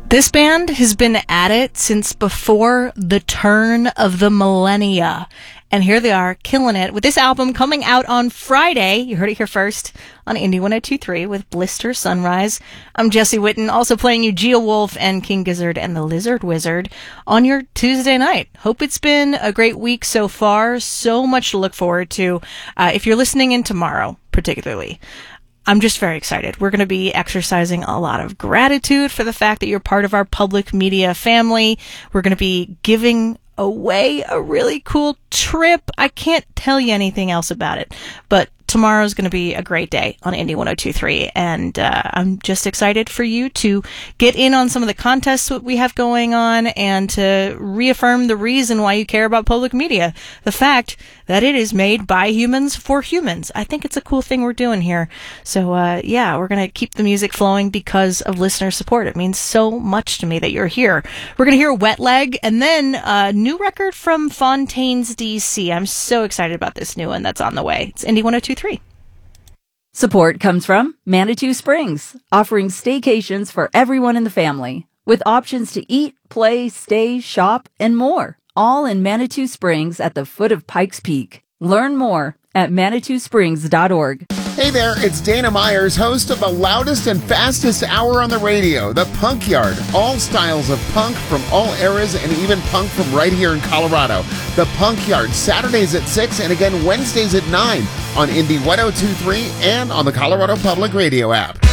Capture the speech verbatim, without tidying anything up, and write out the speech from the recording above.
This band has been at it since before the turn of the millennia. And here they are, killing it, with this album coming out on Friday. You heard it here first on Indie ten twenty-three with Blister Sunrise. I'm Jesse Witten, also playing you Geowolf and King Gizzard and the Lizard Wizard on your Tuesday night. Hope it's been a great week so far. So much to look forward to. Uh, if you're listening in tomorrow, particularly, I'm just very excited. We're going to be exercising a lot of gratitude for the fact that you're part of our public media family. We're going to be giving away a really cool trip. I can't tell you anything else about it, but tomorrow's going to be a great day on Indie ten twenty-three, and uh, I'm just excited for you to get in on some of the contests that we have going on and to reaffirm the reason why you care about public media, the fact that it is made by humans for humans. I think it's a cool thing we're doing here. So, uh, yeah, we're going to keep the music flowing because of listener support. It means so much to me that you're here. We're going to hear Wet Leg, and then a new record from Fontaines D C. I'm so excited about this new one that's on the way. It's Indie ten twenty-three. Support comes from Manitou Springs, offering staycations for everyone in the family, with options to eat, play, stay, shop, and more, all in Manitou Springs at the foot of Pikes Peak. Learn more at manitou springs dot org. Hey there, it's Dana Myers, host of the loudest and fastest hour on the radio, The Punk Yard. All styles of punk from all eras and even punk from right here in Colorado. The Punk Yard, Saturdays at six and again Wednesdays at nine on Indie ten twenty-three and on the Colorado Public Radio app.